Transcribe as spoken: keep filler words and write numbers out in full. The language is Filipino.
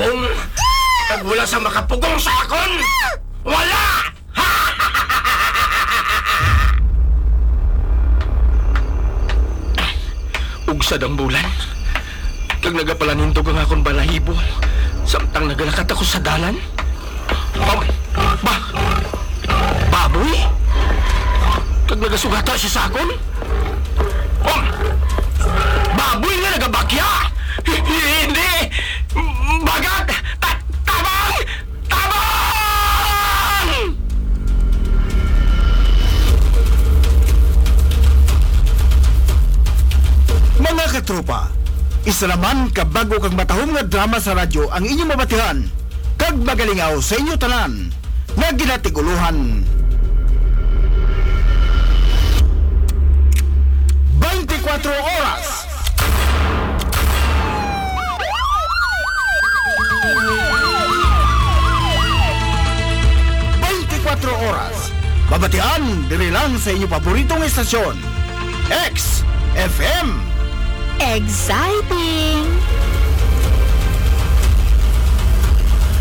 makapugong. At wala sa makapugong sa akon. Wala! Ugsa ang bulan. Kag nagapalanindog ang akong balahibo. Samtang nagalakat ako sa dalan. Oh, ba? Baboy? Kag nagasugata siya sa akon? Oh, baboy nga nagabakya! Hindi! Bagat! Ta- tabang! Tabang! Mga katropa, isa naman kabago kag matahom nga drama sa radyo ang inyong mabatihan kag magalingaw sa inyo tanan nga ginatiguluhan. twenty-four oras. twenty-four oras. Babatian diri lang sa inyong paboritong estasyon. X F M. Exciting!